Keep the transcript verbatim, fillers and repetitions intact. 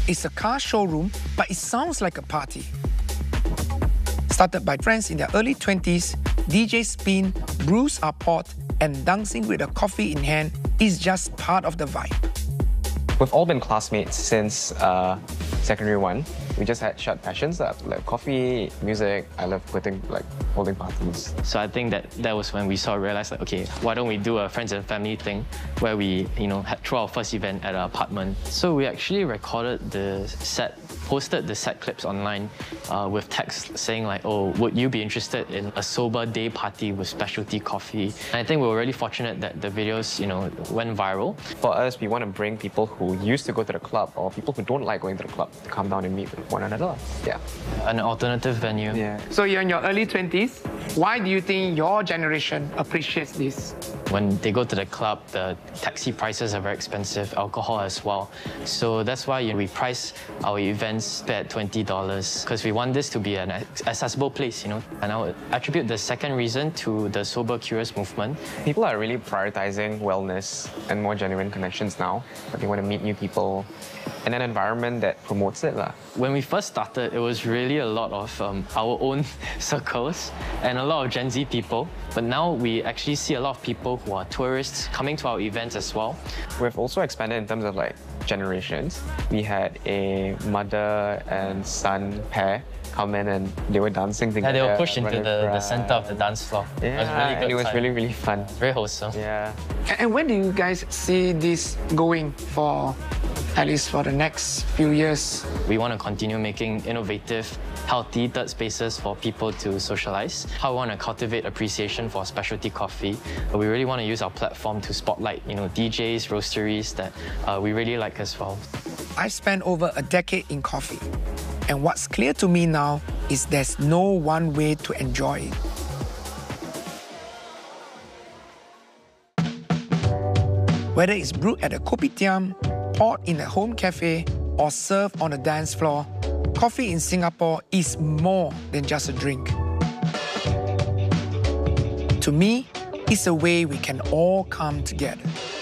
is a car showroom, but it sounds like a party. Started by friends in their early twenties, D J spin, brews are poured, and dancing with a coffee in hand is just part of the vibe. We've all been classmates since uh, secondary one. We just had shared passions that like coffee, music. I love putting like holding parties. So I think that that was when we sort of realized like, okay, why don't we do a friends and family thing where we, you know, had throw our first event at our apartment. So we actually recorded the set, posted the set clips online uh, with text saying like, oh, would you be interested in a sober day party with specialty coffee? And I think we were really fortunate that the videos, you know, went viral. For us, we want to bring people who used to go to the club or people who don't like going to the club to come down and meet with one another. Yeah. An alternative venue. Yeah. So you're in your early twenties. Why do you think your generation appreciates this? When they go to the club, the taxi prices are very expensive, alcohol as well. So that's why you know, we price our events at twenty dollars, because we want this to be an accessible place, you know. And I would attribute the second reason to the Sober Curious movement. People are really prioritizing wellness and more genuine connections now. But they want to meet new people in an environment that promotes it. lah. When we first started, it was really a lot of um, our own circles and a lot of Gen Z people. But now we actually see a lot of people who are tourists coming to our events as well. We've also expanded in terms of like generations. We had a mother and son pair come in and they were dancing together. Yeah, they were pushed into the, the center of the dance floor. Yeah, it was really good and it was time. really, really fun. Very wholesome. Yeah. And where do you guys see this going for, at least for the next few years? We want to continue making innovative, healthy third spaces for people to socialize. How we want to cultivate appreciation for specialty coffee. But we really want to use our platform to spotlight, you know, D Js, roasteries that uh, we really like as well. I've spent over a decade in coffee, and what's clear to me now is there's no one way to enjoy it. Whether it's brewed at a kopitiam, poured in a home cafe, or served on a dance floor, coffee in Singapore is more than just a drink. To me, it's a way we can all come together.